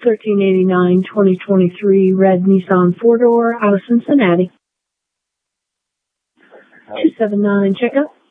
1389 2023 red Nissan 4-door out of Cincinnati. 279 checkup.